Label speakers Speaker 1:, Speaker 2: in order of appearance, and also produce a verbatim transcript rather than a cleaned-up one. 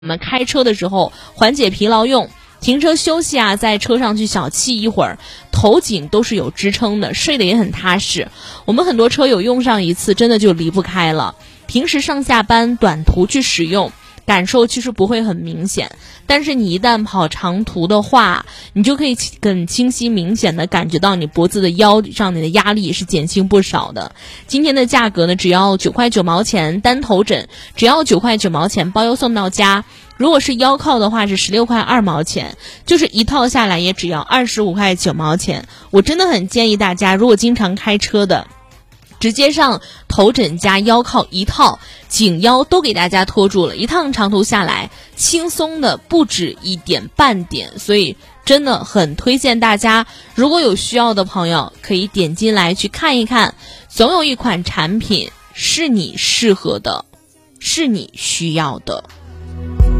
Speaker 1: 我们开车的时候缓解疲劳用，停车休息啊，在车上去小憩一会儿，头颈都是有支撑的，睡得也很踏实。我们很多车友用上一次真的就离不开了，平时上下班短途去使用感受其实不会很明显，但是你一旦跑长途的话，你就可以很清晰明显的感觉到你脖子的腰上面的压力是减轻不少的。今天的价格呢，只要九块九毛钱单头枕，只要九块九毛钱包邮送到家。如果是腰靠的话是十六块二毛钱，就是一套下来也只要二十五块九毛钱。我真的很建议大家，如果经常开车的，直接上头枕加腰靠一套，颈腰都给大家托住了，一趟长途下来轻松的不止一点半点，所以真的很推荐大家，如果有需要的朋友可以点进来去看一看，总有一款产品是你适合的，是你需要的。